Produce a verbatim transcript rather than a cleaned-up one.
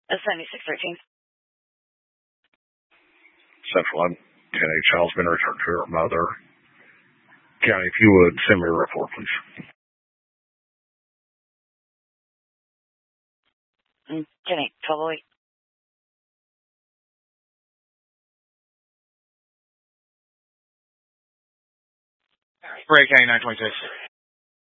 A seventy-six thirteen. Central one. ten eight, child's been returned to her mother. County, if you would, send me a report, please. ten eight, twelve oh eight. Ray County nine twenty-six.